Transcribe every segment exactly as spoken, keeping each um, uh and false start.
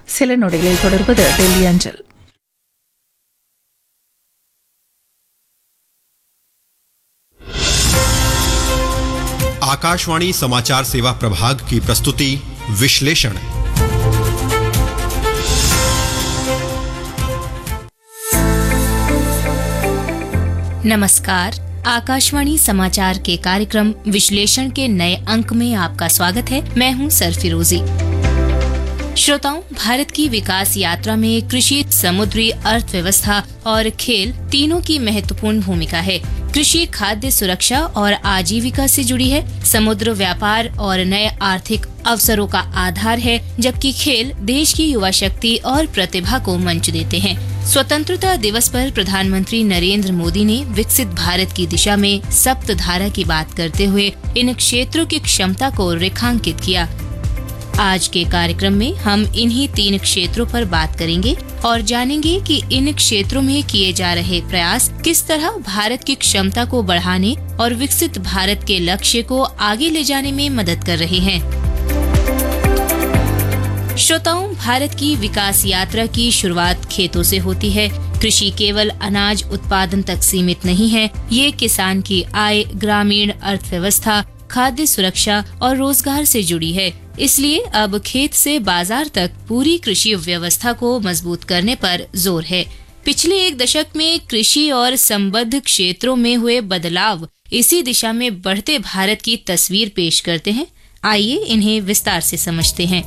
சில நொடிகளில் தொடர்வது டெல்லி அஞ்சல். आकाशवाणी समाचार सेवा प्रभाग की प्रस्तुति विश्लेषण. नमस्कार. आकाशवाणी समाचार के कार्यक्रम विश्लेषण के नए अंक में आपका स्वागत है. मैं हूं सरफिरोजी. श्रोताओं, भारत की विकास यात्रा में कृषि, समुद्री अर्थव्यवस्था और खेल तीनों की महत्वपूर्ण भूमिका है. कृषि खाद्य सुरक्षा और आजीविका से जुड़ी है, समुद्र व्यापार और नए आर्थिक अवसरों का आधार है, जबकि खेल देश की युवा शक्ति और प्रतिभा को मंच देते हैं. स्वतंत्रता दिवस पर प्रधानमंत्री नरेंद्र मोदी ने विकसित भारत की दिशा में सप्तधारा की बात करते हुए इन क्षेत्रों की क्षमता को रेखांकित किया. आज के कार्यक्रम में हम इन्हीं तीन क्षेत्रों पर बात करेंगे और जानेंगे कि इन क्षेत्रों में किए जा रहे प्रयास किस तरह भारत की क्षमता को बढ़ाने और विकसित भारत के लक्ष्य को आगे ले जाने में मदद कर रहे हैं. श्रोताओं, भारत की विकास यात्रा की शुरुआत खेतों से होती है. कृषि केवल अनाज उत्पादन तक सीमित नहीं है, ये किसान की आय, ग्रामीण अर्थव्यवस्था, खाद्य सुरक्षा और रोजगार से जुड़ी है. इसलिए अब खेत से बाजार तक पूरी कृषि व्यवस्था को मजबूत करने पर जोर है. पिछले एक दशक में कृषि और संबद्ध क्षेत्रों में हुए बदलाव इसी दिशा में बढ़ते भारत की तस्वीर पेश करते हैं. आइए इन्हें विस्तार से समझते हैं.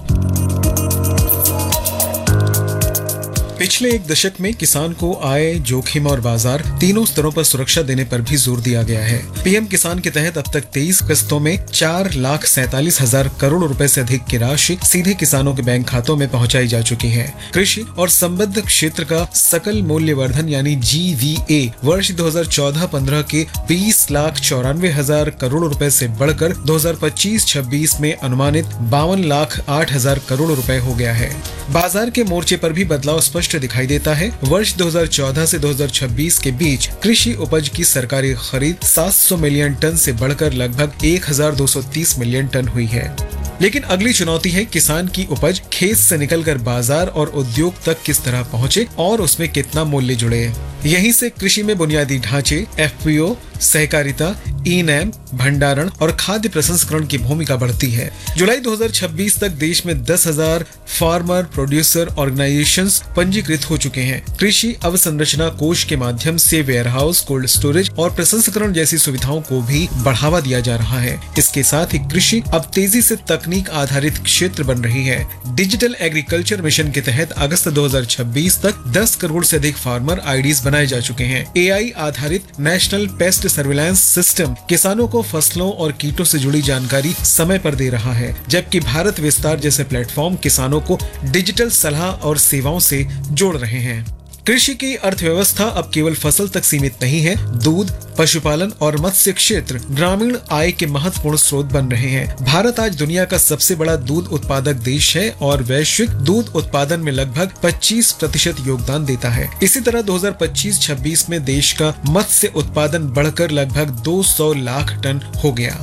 पिछले एक दशक में किसान को आय, जोखिम और बाजार तीनों स्तरों पर सुरक्षा देने पर भी जोर दिया गया है. पीएम किसान के तहत अब तक तेईस किस्तों में चार लाख सैतालीस हजार करोड़ रुपए से अधिक की राशि सीधे किसानों के बैंक खातों में पहुंचाई जा चुकी है. कृषि और संबद्ध क्षेत्र का सकल मूल्यवर्धन यानी जी वी ए वर्ष दो हज़ार चौदह पंद्रह के बीस लाख चौरानवे हजार करोड़ रुपए से बढ़कर दो हज़ार पच्चीस छब्बीस में अनुमानित बावन लाख आठ हजार करोड़ रुपए हो गया है. बाजार के मोर्चे पर भी बदलाव स्पष्ट दिखाई देता है. वर्ष दो हज़ार चौदह से दो हज़ार छब्बीस के बीच कृषि उपज की सरकारी खरीद सात सौ मिलियन टन से बढ़कर लगभग एक हज़ार दो सौ तीस मिलियन टन हुई है. लेकिन अगली चुनौती है किसान की उपज खेत से निकलकर बाजार और उद्योग तक किस तरह पहुंचे और उसमें कितना मूल्य जुड़े. यहीं से कृषि में बुनियादी ढांचे, एफ पी ओ, सहकारिता, ई नैम, भंडारण और खाद्य प्रसंस्करण की भूमिका बढ़ती है. जुलाई दो हज़ार छब्बीस तक देश में दस हज़ार फार्मर प्रोड्यूसर ऑर्गेनाइजेशंस पंजीकृत हो चुके हैं. कृषि अवसंरचना कोष के माध्यम से वेयर हाउस, कोल्ड स्टोरेज और प्रसंस्करण जैसी सुविधाओं को भी बढ़ावा दिया जा रहा है. इसके साथ ही कृषि अब तेजी से तकनीक आधारित क्षेत्र बन रही है. डिजिटल एग्रीकल्चर मिशन के तहत अगस्त दो हज़ार छब्बीस तक दस करोड़ से अधिक फार्मर आईडीज बनाए जा चुके हैं. ए आई आधारित नेशनल पेस्ट सर्विलांस सिस्टम किसानों को फसलों और कीटों से जुड़ी जानकारी समय पर दे रहा है, जबकि भारत विस्तार जैसे प्लेटफॉर्म किसानों को डिजिटल सलाह और सेवाओं से जोड़ रहे हैं. कृषि की अर्थव्यवस्था अब केवल फसल तक सीमित नहीं है. दूध, पशुपालन और मत्स्य क्षेत्र ग्रामीण आय के महत्वपूर्ण स्रोत बन रहे हैं. भारत आज दुनिया का सबसे बड़ा दूध उत्पादक देश है और वैश्विक दूध उत्पादन में लगभग पच्चीस प्रतिशत योगदान देता है. इसी तरह दो हज़ार पच्चीस छब्बीस में देश का मत्स्य उत्पादन बढ़कर लगभग दो सौ लाख टन हो गया.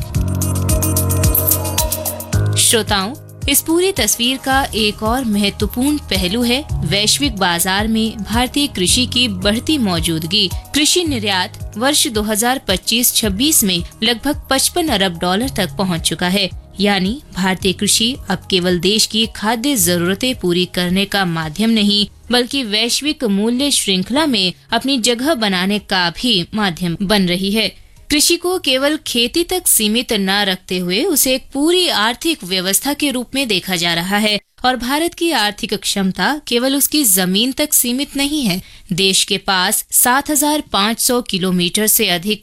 श्रोताओं, इस पूरी तस्वीर का एक और महत्वपूर्ण पहलू है वैश्विक बाजार में भारतीय कृषि की बढ़ती मौजूदगी. कृषि निर्यात वर्ष दो हज़ार पच्चीस छब्बीस में लगभग पचपन अरब डॉलर तक पहुंच चुका है. यानी भारतीय कृषि अब केवल देश की खाद्य जरूरतें पूरी करने का माध्यम नहीं, बल्कि वैश्विक मूल्य श्रृंखला में अपनी जगह बनाने का भी माध्यम बन रही है. कृषि को केवल खेती तक सीमित न रखते हुए उसे एक पूरी आर्थिक व्यवस्था के रूप में देखा जा रहा है. और भारत की आर्थिक क्षमता केवल उसकी जमीन तक सीमित नहीं है. देश के पास सात हज़ार पाँच सौ किलोमीटर से अधिक